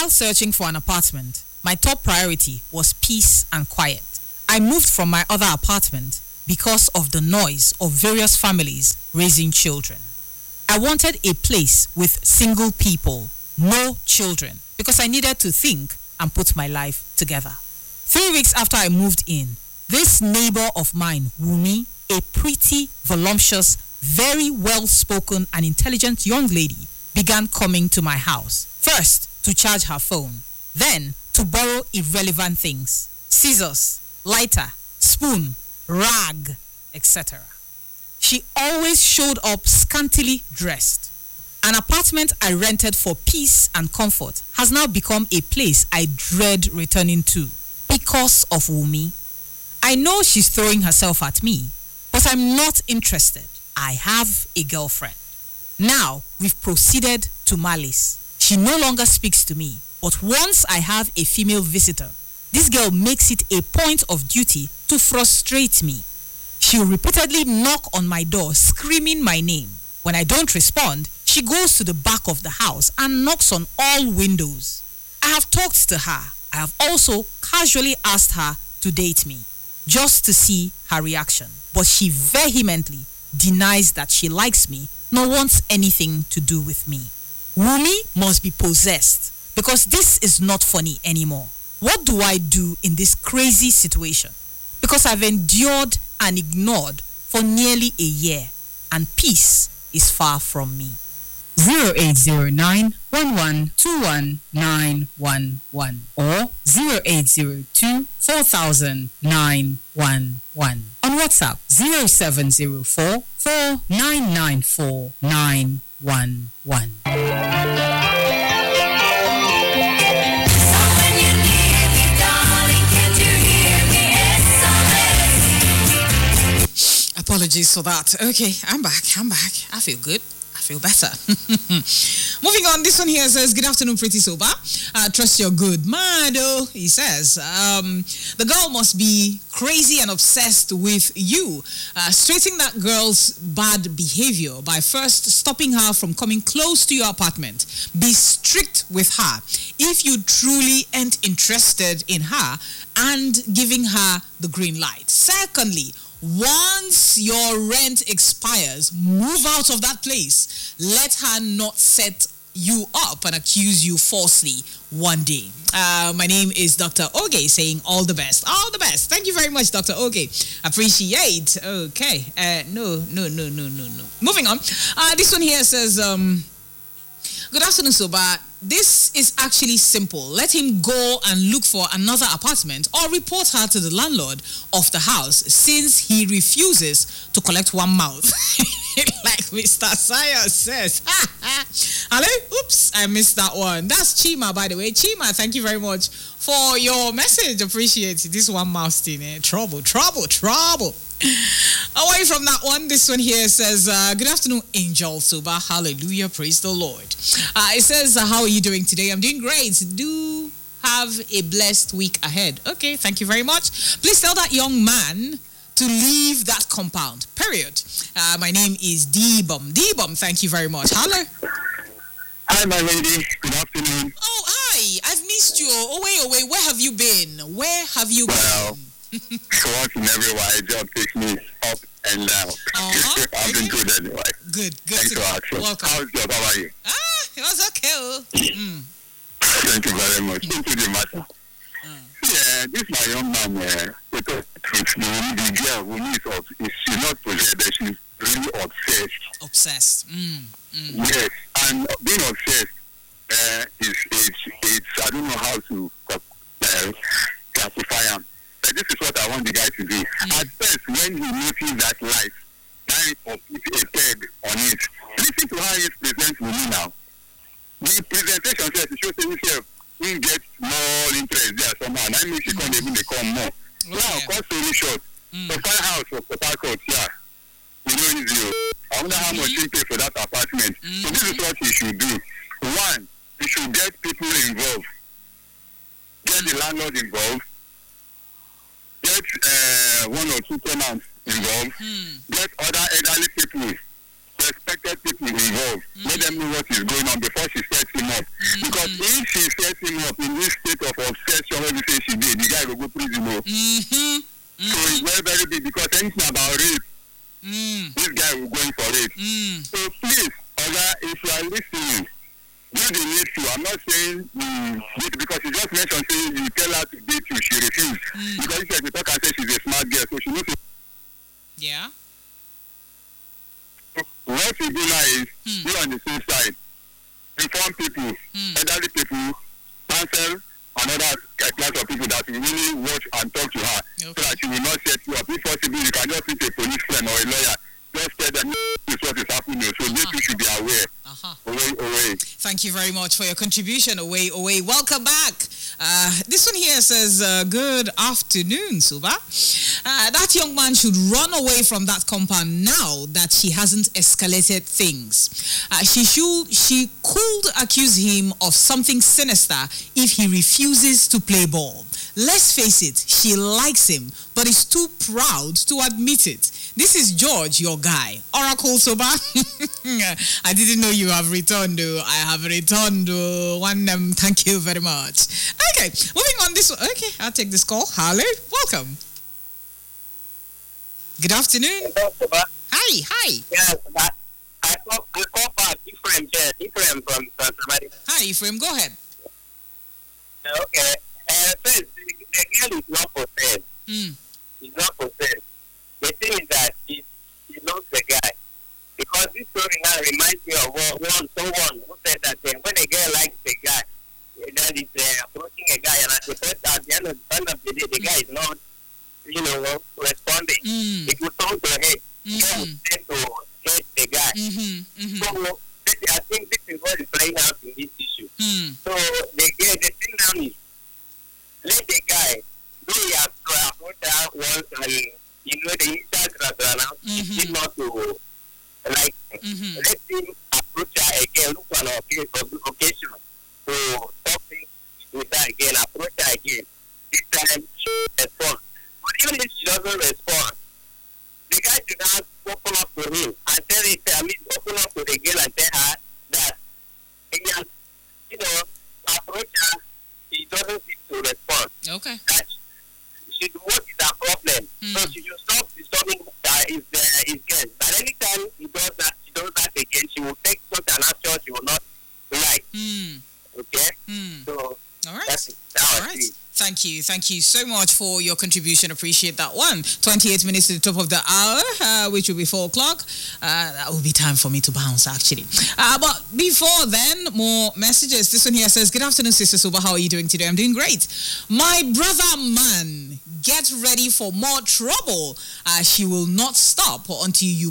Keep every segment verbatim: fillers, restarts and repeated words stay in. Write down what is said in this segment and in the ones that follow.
While searching for an apartment, my top priority was peace and quiet. I moved from my other apartment because of the noise of various families raising children. I wanted a place with single people, no children, because I needed to think and put my life together. Three weeks after I moved in, this neighbor of mine, Wumi, a pretty, voluptuous, very well-spoken and intelligent young lady, began coming to my house. First, to charge her phone. Then, to borrow irrelevant things. Scissors, lighter, spoon, rag, et cetera. She always showed up scantily dressed. An apartment I rented for peace and comfort has now become a place I dread returning to because of Wumi. I know she's throwing herself at me, but I'm not interested. I have a girlfriend. Now, we've proceeded to malice. She no longer speaks to me, but once I have a female visitor, this girl makes it a point of duty to frustrate me. She'll repeatedly knock on my door, screaming my name. When I don't respond, she goes to the back of the house and knocks on all windows. I have talked to her. I have also casually asked her to date me, just to see her reaction. But she vehemently denies that she likes me nor wants anything to do with me. Wumi must be possessed, because this is not funny anymore. What do I do in this crazy situation? Because I've endured and ignored for nearly a year, and peace is far from me. zero eight zero nine, one one two one nine one one or zero eight zero two, four thousand nine one one. On WhatsApp, zero seven zero four, four nine nine four nine one one. Apologies for that. Okay, I'm back. I'm back. I feel good. I feel better. Moving on, this one here says, good afternoon, Pretty Sober. Uh, trust you're good. Mado, he says, um, the girl must be crazy and obsessed with you. Uh, straightening that girl's bad behavior by first stopping her from coming close to your apartment. Be strict with her if you truly ain't interested in her, and giving her the green light. Secondly, once your rent expires, move out of that place. Let her not set you up and accuse you falsely one day. Uh, my name is Doctor Oge, saying all the best. All the best. Thank you very much, Doctor Oge. Appreciate. Okay. Uh, no, no, no, no, no, no. Moving on. Uh, this one here says, um, good afternoon, Soba. This is actually simple. Let him go and look for another apartment or report her to the landlord of the house, since he refuses to collect one mouth. Like Mister Sayers says. Hello? Oops, I missed that one. That's Chima, by the way. Chima, thank you very much for your message. Appreciate it. This one mouse thing, eh? Trouble, trouble, trouble. Away from that one, this one here says, uh, good afternoon, Angel Suba. Hallelujah, praise the Lord. Uh, it says, uh, how are you doing today? I'm doing great. Do have a blessed week ahead. Okay, thank you very much. Please tell that young man to leave that compound, period. Uh, my name is D-Bum. D-Bum, thank you very much. Hello. Hi, my lady. Good afternoon. Oh, hi. I've missed you. Oh, wait, oh, wait. Where have you been? Where have you well, been? Once and everywhere, job takes me up and down. Uh-huh. I've been good anyway. Good, good. Thanks to for asking. Welcome. How's your job? How are you? Ah, it was okay. Oh. Mm. Thank you very much. Into the matter. Mm. Yeah, this my young man, uh, the truth, the girl who needs us, is she's not possessed, she's really obsessed. Obsessed. Mm. Mm. Yes, and being obsessed uh, is, it's, it's, I don't know how to uh, classify him. But this is what I want the guy to do. Mm. At first, when he noticed that light, now put a peg on it. Listen to how he presents with me now. The presentation says he shows himself. He gets more interest there somehow. And I mean, she can't even become more. Okay. Now, cut story short, Mm. the fire house for Port Harcourt, yeah, we know it's zero. I wonder how much he pay for that apartment. Mm-hmm. So this is what he should do. One, he should get people involved. Get the landlord involved. Get uh, one or two tenants involved. Mm. Get other elderly people, respected people involved. Mm. Let them know what is going on before she sets him up. Because if she sets him up in this state of obsession when we say she did, the guy will go prison. Mm-hmm. Mm-hmm. So it's very, very big because anything about rape, Mm. this guy will go in for it. Mm. So please, Oga, if you are listening, do the needful. I'm not saying mm, because you just mentioned saying you tell her to date you, she refused. Mm. Because you said the talk and say she's a smart girl, so she knows. Yeah. What you do now is Mm. be on the same side. Inform people, Mm. elderly people, counsel another class of people that will really watch and talk to her, Okay. so that she will not set you up. If possible, you can just meet a police friend or a lawyer. Just tell them this is what is happening. So Uh-huh. they too should be aware. Uh-huh. Away, away. Thank you very much for your contribution. Away, away. Welcome back. Uh, this one here says, uh, good afternoon, Suba. Uh, that young man should run away from that compound now that she hasn't escalated things. Uh, she should, she could accuse him of something sinister if he refuses to play ball. Let's face it, she likes him, but is too proud to admit it. This is George, your guy. Oracle Soba. I didn't know you have returned. Oh. I have returned. Oh. One, um, thank you very much. Okay, moving on this one. Okay, I'll take this call. Hello, welcome. Good afternoon. Hi, hi. Yes, but I call, I call back Ephraim, yeah, Ephraim from somebody. Hi, Ephraim, go ahead. Okay. Uh, first, the, the girl is not for sale. Mm. It's not for sale. The thing is that she, she loves the guy. Because this story now reminds me of one, one someone who said that uh, when a girl likes a guy, uh, that is uh, approaching a guy, and at the, first, at the end of, end of the day, the guy is not, you know, responding. Mm. It will turn to hate. Mm-hmm. Girl will tend to hate the guy. Mm-hmm. Mm-hmm. So, I think this is what is playing out in this issue. Mm. So, the, the thing now is, let the guy, though he has to approach her once and, you know, the Instagram now, Mm-hmm. he not to like, Mm-hmm. let him approach her again, look for an occasion, occasion to talk things with her again, approach her again. This time, she responds. But even if she doesn't respond, the guy should now open up to him and tell it, I mean, open up to the girl and tell her that he has, you know, approach her, he doesn't seem to respond. Okay. That she, what is her problem? Mm. So she should stop disturbing uh, his, uh, his guest. But anytime he does that, she does that again, she will take such an action she will not like. Mm. Okay? Mm. So All right. that's it. How All I right. see it. Thank you. Thank you so much for your contribution. Appreciate that one. twenty-eight minutes to the top of the hour, uh, which will be four o'clock. Uh, that will be time for me to bounce, actually. Uh, but before then, more messages. This one here says, good afternoon, Sister Suba. How are you doing today? I'm doing great. My brother, man, get ready for more trouble. Uh, she will not stop until you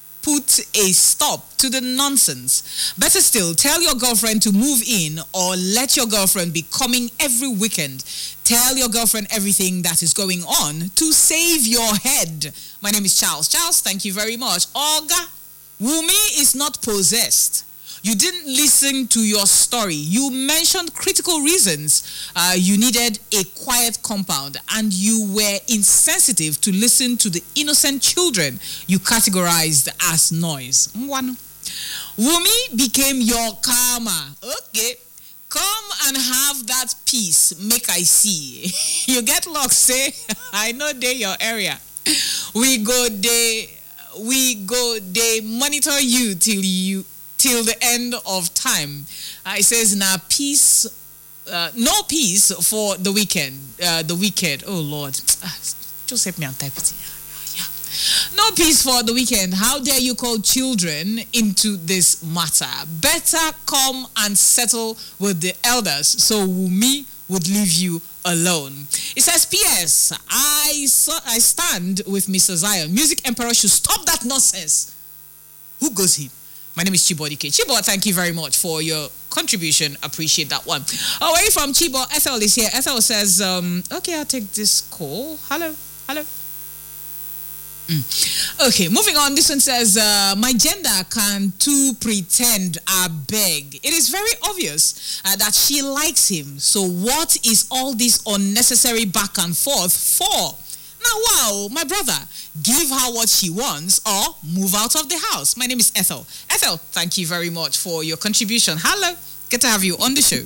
put a stop to the nonsense. Better still, tell your girlfriend to move in or let your girlfriend be coming every weekend. Tell your girlfriend everything that is going on to save your head. My name is Charles. Charles, thank you very much. Olga, Wumi is not possessed. You didn't listen to your story. You mentioned critical reasons. Uh, you needed a quiet compound and you were insensitive to listen to the innocent children you categorized as noise. One. Wumi became your karma. Okay. Come and have that peace. Make I see. You get locked, say, I know they your area. We go they, we go they monitor you till you till the end of time. Uh, it says now peace, uh, no peace for the weekend. Uh, the wicked. Oh Lord, just help me and type it. Yeah, yeah. No peace for the weekend. How dare you call children into this matter? Better come and settle with the elders. So Wumi would leave you alone. It says, P S I saw, I stand with Mister Zion. Music Emperor should stop that nonsense. Who goes him? My name is Chibodike. Chibo, thank you very much for your contribution. Appreciate that one. Away from Chibo, Ethel is here. Ethel says, um, okay, I'll take this call. Hello, hello. Mm. Okay, moving on. This one says, uh, my gender can too pretend, I beg. It is very obvious uh, that she likes him. So what is all this unnecessary back and forth for? Now, wow, my brother, give her what she wants or move out of the house. My name is Ethel. Ethel, thank you very much for your contribution. Hello. Good to have you on the show.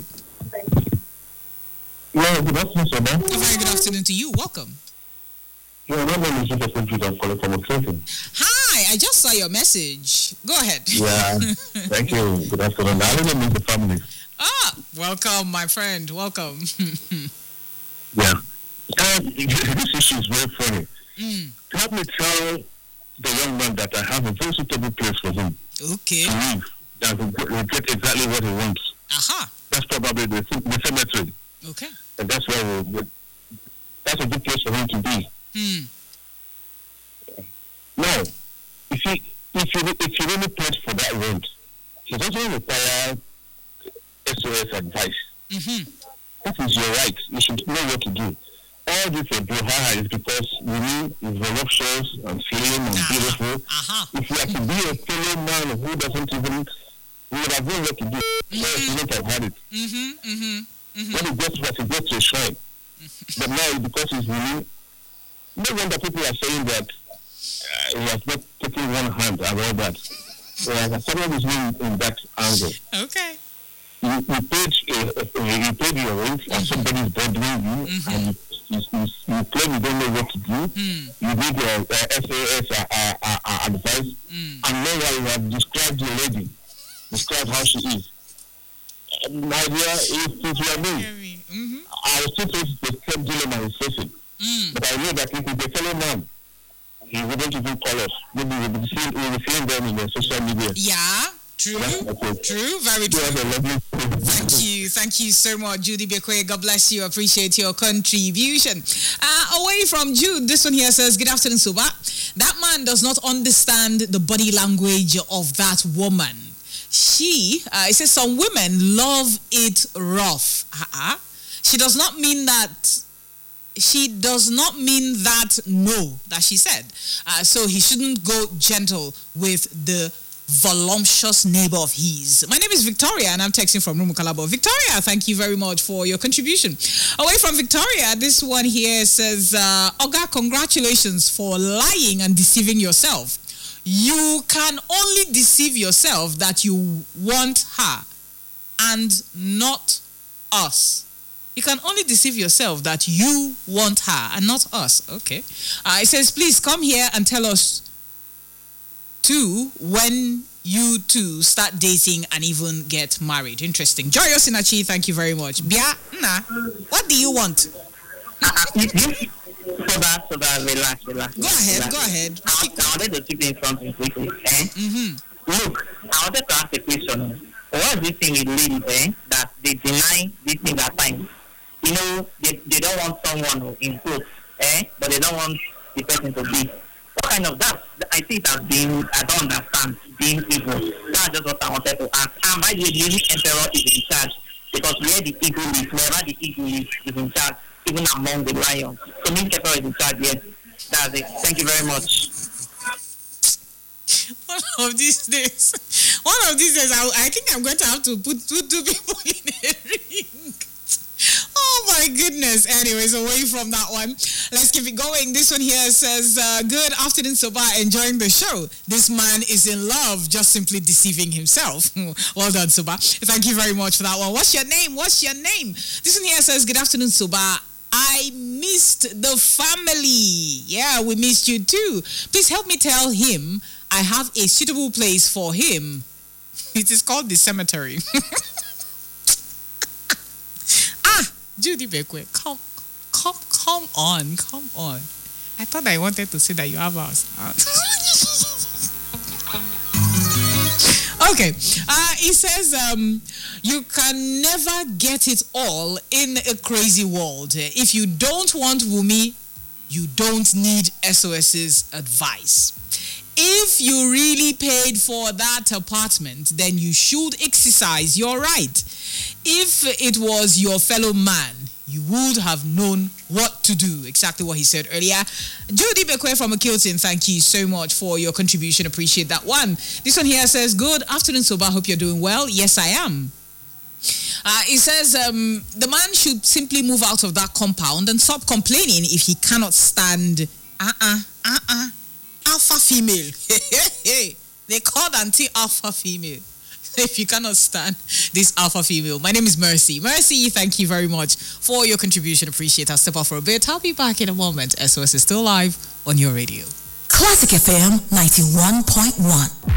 Yeah, good afternoon, sir. A very good afternoon to you. Welcome. Yeah, my name is Joseph Andrews. I'm calling from Clinton. Hi, I just saw your message. Go ahead. Yeah, thank you. Good afternoon. I really meet the family. Ah, welcome, my friend. Welcome. Yeah. Uh, this issue is very funny. Mm. Let me tell the young man that I have a very suitable place for him Okay. to live, that will get, will get exactly what he wants. Aha. That's probably the, the cemetery. Okay. And that's where we, that's a good place for him to be. Hmm. Now, you see, if you, if you really paid for that rent, it doesn't require S O S advice. Mm-hmm. That is your right. You should know what to do. All this brouhaha is because you need is voluptuous and slim and Uh-huh. beautiful. Uh-huh. If you have to be a fellow man who doesn't even, who would have known what to do, mm-hmm. you wouldn't have had it. Mm-hmm. Mm-hmm. Mm-hmm. When it gets to us, it gets to a shrine. But now, because it's really, no wonder people are saying that uh, he has not taken one hand and all that. Uh, someone is in, in that angle. Okay. You, you paid uh, you paid your rent and somebody is bothering you, Mm-hmm. and you, you, you, you claim you don't know what to do. Mm. You need your uh, S O S uh, uh, uh, uh, advice, Mm. and meanwhile you have described your lady, described how she is. Uh, my dear, if it were me, Mm-hmm. I would still face the same dilemma he's facing. Mm. But I know that if he's a fellow man, he wouldn't even call us. Maybe we'll be seeing, we'll be seeing them in the social media. Yeah. True. Yeah, okay. True. Very You true. have a lovely Thank you. Thank you so much, Judy Bekwe. God bless you. Appreciate your contribution. Uh, away from Jude, this one here says, good afternoon, Suba. That man does not understand the body language of that woman. She, uh, it says some women love it rough. Uh-uh. She does not mean that she does not mean that no, that she said. Uh, so he shouldn't go gentle with the voluptuous neighbor of his. My name is Victoria and I'm texting from Rumukalabo. Victoria, thank you very much for your contribution. Away from Victoria, this one here says, uh, Oga, congratulations for lying and deceiving yourself. You can only deceive yourself that you want her and not us. You can only deceive yourself that you want her and not us. Okay. Uh, it says, please come here and tell us too when you two start dating and even get married. Interesting. Joyous Inachi, thank you very much. Bia, nah, what do you want? So that, so that, relax, relax. Go ahead, relax. go ahead. I, I wanted to keep in something quickly. Eh? Mm-hmm. Look, I wanted to ask a question. What is this thing with ladies, eh? That they deny this thing at times. You know, they, they don't want someone who in quotes, eh? But they don't want the person to be. What kind of that? I see it as being, I don't understand, being evil. That's just what I wanted to ask. And by the way, the unique emperor is in charge. Because where the eagle is, wherever the eagle is, is in charge, even among the lions. So unique emperor is in charge, yes. That's it. Thank you very much. One of these days, one of these days, I, I think I'm going to have to put two, two people in a ring. Oh my goodness. Anyways, away from that one, let's keep it going. This one here says, uh, good afternoon, Soba, enjoying the show. This man is in love, just simply deceiving himself. Well done, Soba. Thank you very much for that one. What's your name? What's your name? This one here says, good afternoon, Soba. I missed the family. Yeah, we missed you too. Please help me tell him I have a suitable place for him. It is called the cemetery. Judy Bekwe, come, come, come on, come on. I thought I wanted to say that you have us. Okay, uh, he says, um, you can never get it all in a crazy world. If you don't want Wumi, you don't need SOS's advice. If you really paid for that apartment, then you should exercise your right. If it was your fellow man, you would have known what to do. Exactly what he said earlier. Judy Bekwe from Akilton, thank you so much for your contribution. Appreciate that one. This one here says, good afternoon, Soba. Hope you're doing well. Yes, I am. Uh, it says um, the man should simply move out of that compound and stop complaining if he cannot stand uh-uh, uh-uh, alpha female. They called auntie alpha female. if you cannot stand this alpha female. My name is Mercy. Mercy, thank you very much for your contribution. Appreciate it. I'll step off for a bit. I'll be back in a moment. S O S is still live on your radio. Classic F M ninety-one point one.